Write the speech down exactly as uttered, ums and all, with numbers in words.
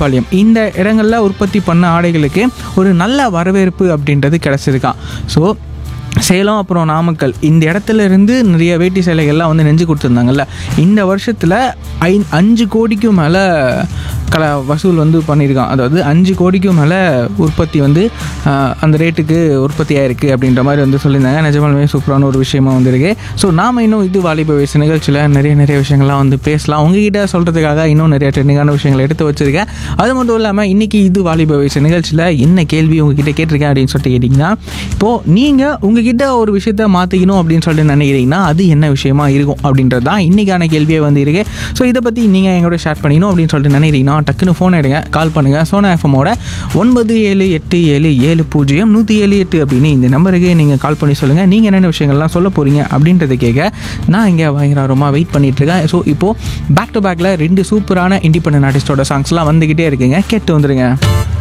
மேட்டுப்பாளையம் இந்த இடங்களில் உற்பத்தி பண்ண ஆடைகளுக்கு ஒரு நல்ல வரவேற்பு அப்படின்றது கிடச்சிருக்கான். ஸோ சேலம் அப்புறம் நாமக்கல் இந்த இடத்துல இருந்து நிறைய வேட்டி சேலைகள்லாம் வந்து நெஞ்சு கொடுத்துருந்தாங்கல்ல, இந்த வருஷத்தில் ஐ அஞ்சு கோடிக்கும் மேலே கல வசூல் வந்து பண்ணியிருக்கான். அதாவது அஞ்சு கோடிக்கும் மேலே உற்பத்தி வந்து அந்த ரேட்டுக்கு உற்பத்தி ஆகிருக்கு அப்படின்ற மாதிரி வந்து சொல்லியிருந்தாங்க. நிஜமாலுமே சூப்பரான ஒரு விஷயமா வந்துருக்கு. ஸோ நாம் இன்னும் இது வாலிப வயசு நிகழ்ச்சியில் நிறைய நிறைய விஷயங்கள்லாம் வந்து பேசலாம். உங்ககிட்ட சொல்கிறதுக்காக இன்னும் நிறைய ட்ரெண்டிங்கான விஷயங்களை எடுத்து வச்சுருக்கேன். அது மட்டும் இல்லாமல் இன்றைக்கி இது வாலிப வயசு நிகழ்ச்சியில் என்ன கேள்வி உங்ககிட்ட கேட்டிருக்கேன் அப்படின்னு சொல்லிட்டு கேட்டிங்கன்னா, இப்போது நீங்கள் உங்ககிட்ட ஒரு விஷயத்தை மாற்றிக்கணும் அப்படின்னு சொல்லிட்டு நினைக்கிறீங்கன்னா அது என்ன விஷயமா இருக்கும் அப்படின்றது தான் இன்றைக்கான கேள்வியே வந்து இருக்குது. ஸோ இதை பற்றி நீங்கள் எங்களோட ஷேர் பண்ணிக்கணும் அப்படின்னு சொல்லிட்டு நினைக்கிறீங்கன்னா டக்குன்னு ஃபோன் எடுங்க, கால் பண்ணுங்கள். சோனா எஃப்எம்மோட ஒன்பது ஏழு எட்டு ஏழு ஏழு பூஜ்ஜியம் நூற்றி ஏழு எட்டு அப்படின்னு இந்த நம்பருக்கு நீங்கள் கால் பண்ணி சொல்லுங்கள் நீங்கள் என்னென்ன விஷயங்கள்லாம் சொல்ல போகிறீங்க அப்படின்றத கேட்க நான் இங்கே பயங்கரமாக வெயிட் பண்ணிகிட்ருக்கேன். ஸோ இப்போது பேக் டு பேக்கில் ரெண்டு சூப்பரான இண்டிபெண்டன்ட் ஆர்டிஸ்டோட சாங்ஸ்லாம் வந்துக்கிட்டே இருக்குங்க, கேட்டு வந்துடுங்க.